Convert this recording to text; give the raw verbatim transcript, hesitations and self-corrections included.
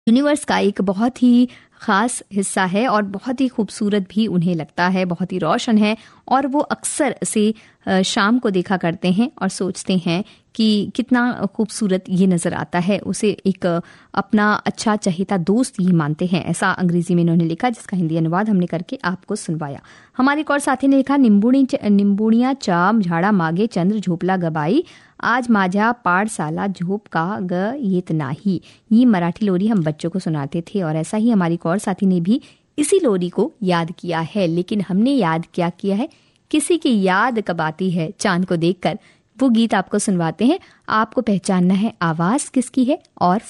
Universe का एक बहुत ही ख़ास हिस्सा है और बहुत ही खूबसूरत भी उन्हें लगता है, बहुत ही रोशन है। और वो अक्सर से शाम को देखा करते हैं और सोचते हैं कि कितना खूबसूरत ये नज़र आता है। उसे एक अपना अच्छा चहेता दोस्त ये मानते हैं, ऐसा अंग्रेजी में इन्होंने लिखा, जिसका हिंदी अनुवाद हमने करके आपको सुनवाया। हमारे एक और साथी ने लिखा, निंबुणी निंबुणिया चाम झाड़ा मागे चंद्र झोपला गबाई, आज माझ्या पाठशाला झोप का ग येत नाही। ये मराठी लोरी हम बच्चों को सुनाते थे और ऐसा ही हमारी एक और साथी ने भी इसी लोरी को याद किया है। लेकिन हमने याद क्या किया है, किसी की याद कब आती है चांद को देखकर, वो गीत आपको सुनवाते हैं। आपको पहचानना है आवाज किसकी है और